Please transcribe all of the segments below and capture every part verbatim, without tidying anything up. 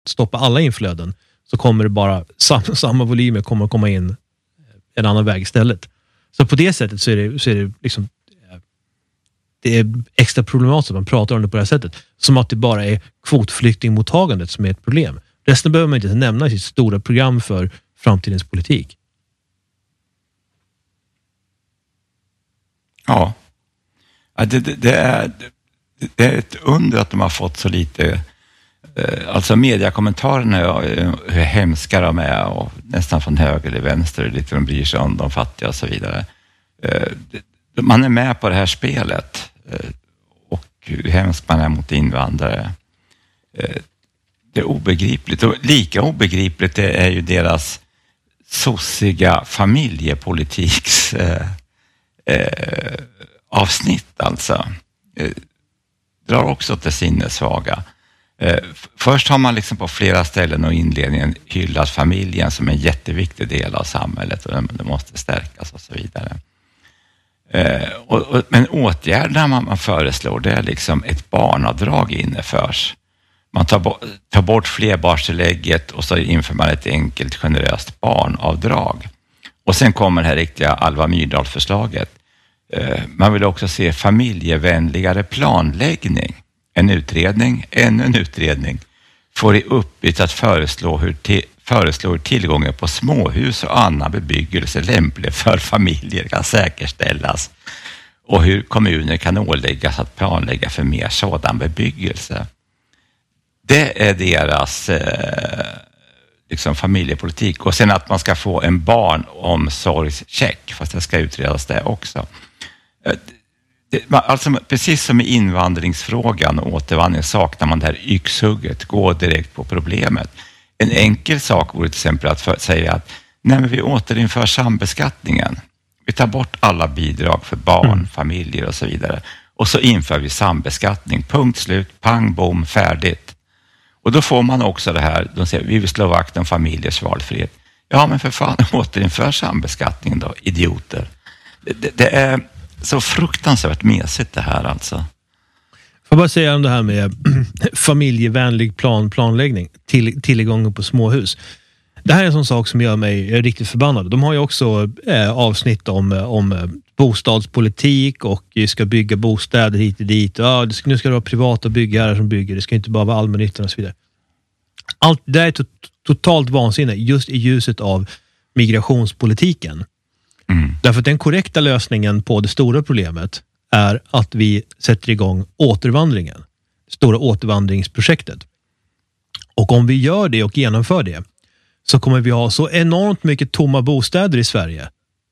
stoppa alla inflöden, så kommer det bara sam, samma volymer kommer att komma in en annan väg istället. Så på det sättet så är det, så är det liksom det är extra problematiskt att man pratar om det på det här sättet. Som att det bara är kvotflyktingmottagandet som är ett problem. Resten behöver man inte nämna i sitt stora program för framtidens politik. Ja, det, det, det, är, det är ett under att de har fått så lite, alltså mediekommentarerna, hur hemska de är och nästan från höger eller vänster, lite de bryr sig om de fattiga och så vidare. Man är med på det här spelet och hur hemskt man är mot invandrare. Det är obegripligt, och lika obegripligt det är ju deras sossiga familjepolitiks Eh, avsnitt alltså eh, drar också till sinnessvaga. Eh, först har man liksom på flera ställen och inledningen hyllat familjen som en jätteviktig del av samhället och det måste stärkas och så vidare. Eh, och, och, men åtgärderna man, man föreslår, det är liksom ett barnavdrag inneförs. Man tar, bo, tar bort flerbarnstillägget och så inför man ett enkelt generöst barnavdrag. Och sen kommer det här riktiga Alva Myrdal-förslaget. Man vill också se familjevänligare planläggning. En utredning, ännu en utredning, får i uppgift att föreslå hur, till, föreslå hur tillgången på småhus och annan bebyggelse lämplig för familjer kan säkerställas. Och hur kommuner kan åläggas att planlägga för mer sådan bebyggelse. Det är deras eh, liksom familjepolitik. Och sen att man ska få en barnomsorgscheck, fast det ska utredas det också. Det, alltså, precis som i invandringsfrågan och återvandring saknar man det här yxhugget, gå direkt på problemet. En enkel sak vore till exempel att för, säga att nej, men vi återinför sambeskattningen. Vi tar bort alla bidrag för barn, mm. familjer och så vidare. Och så inför vi sambeskattning. Punkt slut, pang, bom, färdigt. Och då får man också det här, de säger vi vill slå vakt om familjers valfrihet. Ja, men för fan, återinför sambeskattningen då, idioter. Det, det, det är så fruktansvärt mesigt det här alltså. Får bara säga om det här med familjevänlig plan, planläggning, till, tillgången på småhus. Det här är en sån sak som gör mig riktigt förbannad. De har ju också eh, avsnitt om, om bostadspolitik och ska bygga bostäder hit och dit. Ja, det ska, nu ska det vara privata byggare som bygger. Det ska inte bara vara allmännyttan och så vidare. Allt det är to- totalt vansinne just i ljuset av migrationspolitiken. Mm. Därför att den korrekta lösningen på det stora problemet är att vi sätter igång återvandringen. Det stora återvandringsprojektet. Och om vi gör det och genomför det så kommer vi ha så enormt mycket tomma bostäder i Sverige.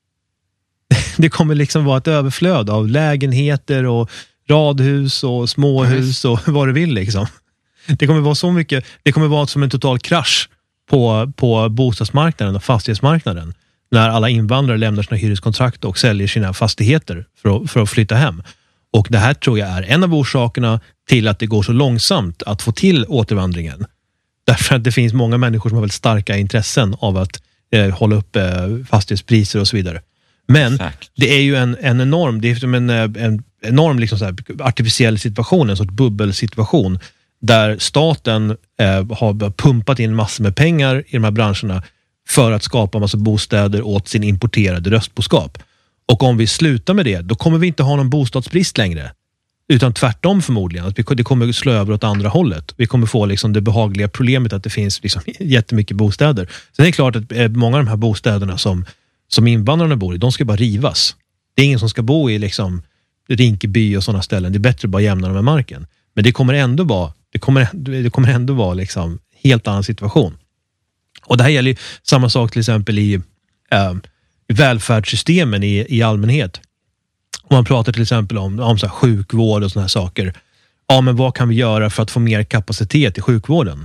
Det kommer liksom vara ett överflöd av lägenheter och radhus och småhus och vad du vill liksom. Det kommer vara så mycket, det kommer vara som en total krasch på, på bostadsmarknaden och fastighetsmarknaden när alla invandrare lämnar sina hyreskontrakt och säljer sina fastigheter för att, för att flytta hem. Och det här tror jag är en av orsakerna till att det går så långsamt att få till återvandringen. Därför att det finns många människor som har väldigt starka intressen av att eh, hålla upp eh, fastighetspriser och så vidare. Men Exakt. det är ju en, en enorm, det är som en, en enorm liksom så här artificiell situation, en sorts bubbelsituation där staten eh, har pumpat in massor med pengar i de här branscherna för att skapa massa bostäder åt sin importerade röstboskap. Och om vi slutar med det, då kommer vi inte ha någon bostadsbrist längre. Utan tvärtom förmodligen, att vi, det kommer slå över åt andra hållet. Vi kommer få liksom det behagliga problemet att det finns liksom jättemycket bostäder. Sen är det klart att eh, många av de här bostäderna som, som invandrarna bor i, de ska bara rivas. Det är ingen som ska bo i liksom Rinkeby och sådana ställen. Det är bättre att bara jämna dem med marken. Men det kommer ändå vara, det kommer, det kommer ändå vara liksom helt annan situation. Och det här gäller ju samma sak till exempel i, äh, i välfärdssystemen i, i allmänhet. Om man pratar till exempel om, om så här sjukvård och såna här saker. Ja, men vad kan vi göra för att få mer kapacitet i sjukvården?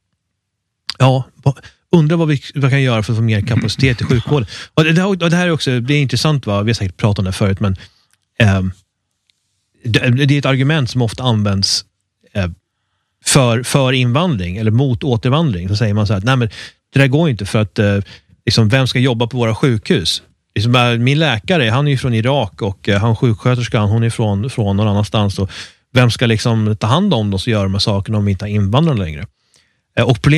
Ja, undrar vad vi, vad vi kan göra för att få mer kapacitet i sjukvården. Och det, och det här är också, det är intressant, va? Vi har säkert pratat om det förut, men äh, det, det är ett argument som ofta används äh, för, för invandring eller mot återvandring. Så säger man så här, nej men det där går inte för att eh, liksom, vem ska jobba på våra sjukhus? Liksom, min läkare, han är ju från Irak och eh, han sjuksköterskan, hon är från, från någon annanstans. Och vem ska liksom ta hand om oss och göra de här sakerna om vi inte har invandrare längre? Eh, och